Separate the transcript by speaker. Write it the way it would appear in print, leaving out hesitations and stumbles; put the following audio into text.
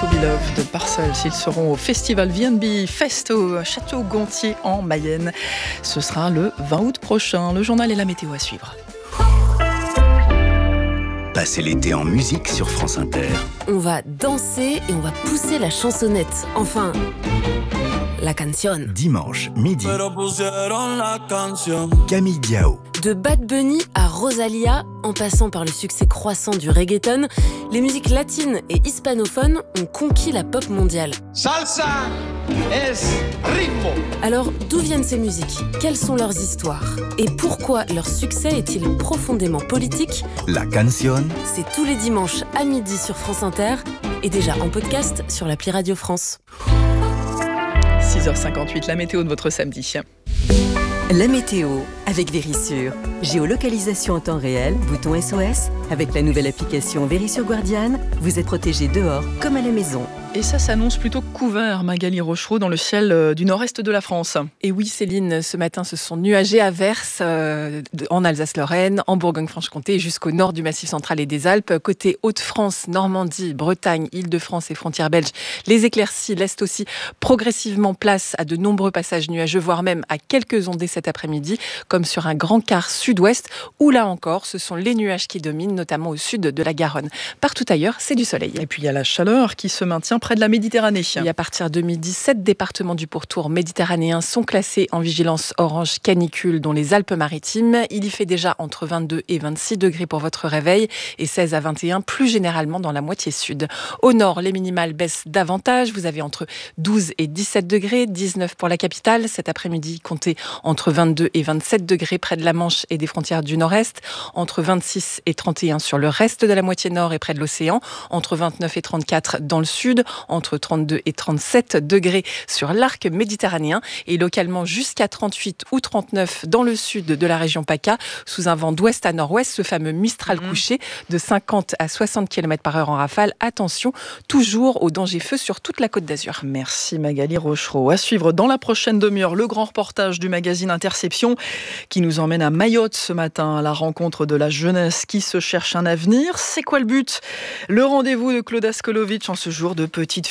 Speaker 1: To Be Loved de Parcels. Ils seront au festival VNB Fest au Château Gontier en Mayenne. Ce sera le 20 août prochain. Le journal et la météo à suivre.
Speaker 2: Passez l'été en musique sur France Inter.
Speaker 3: On va danser et on va pousser la chansonnette. Enfin, la canción.
Speaker 2: Dimanche, midi. Camille Diao.
Speaker 3: De Bad Bunny à Rosalia, en passant par le succès croissant du reggaeton, les musiques latines et hispanophones ont conquis la pop mondiale.
Speaker 4: Salsa es ritmo.
Speaker 3: Alors, d'où viennent ces musiques ? Quelles sont leurs histoires ? Et pourquoi leur succès est-il profondément politique ?
Speaker 2: La canción.
Speaker 3: C'est tous les dimanches à midi sur France Inter et déjà en podcast sur l'appli Radio France.
Speaker 1: 6h58, la météo de votre samedi.
Speaker 5: La météo avec Verisure. Géolocalisation en temps réel, bouton SOS. Avec la nouvelle application Verisure Guardian, vous êtes protégé dehors comme à la maison.
Speaker 1: Et ça s'annonce plutôt couvert, Magali Rochereau, dans le ciel du nord-est de la France.
Speaker 6: Et oui, Céline, ce matin, ce sont nuagés averses en Alsace-Lorraine, en Bourgogne-Franche-Comté, jusqu'au nord du Massif central et des Alpes. Côté Hauts-de-France, Normandie, Bretagne, Île-de-France et frontières belges, les éclaircies laissent aussi progressivement place à de nombreux passages nuageux, voire même à quelques ondées cet après-midi, comme sur un grand quart sud-ouest, où là encore, ce sont les nuages qui dominent, notamment au sud de la Garonne. Partout ailleurs, c'est du soleil.
Speaker 1: Et puis il y a la chaleur qui se maintient près de la Méditerranée.
Speaker 6: Et à partir de midi, 7 départements du pourtour méditerranéen sont classés en vigilance orange canicule, dont les Alpes-Maritimes. Il y fait déjà entre 22 et 26 degrés pour votre réveil et 16 à 21 plus généralement dans la moitié sud. Au nord, les minimales baissent davantage. Vous avez entre 12 et 17 degrés, 19 pour la capitale. Cet après-midi, comptez entre 22 et 27 degrés près de la Manche et des frontières du nord-est, entre 26 et 31 sur le reste de la moitié nord et près de l'océan, entre 29 et 34 dans le sud, entre 32 et 37 degrés sur l'arc méditerranéen et localement jusqu'à 38 ou 39 dans le sud de la région PACA, sous un vent d'ouest à nord-ouest, ce fameux Mistral couché de 50 à 60 km/h en rafale. Attention, toujours au danger feu sur toute la Côte d'Azur.
Speaker 1: Merci Magali Rochereau. À suivre dans la prochaine demi-heure, le grand reportage du magazine Interception qui nous emmène à Mayotte ce matin, à la rencontre de la jeunesse qui se cherche un avenir. C'est quoi le but ? Le rendez-vous de Claude Askolovitch en ce jour de petite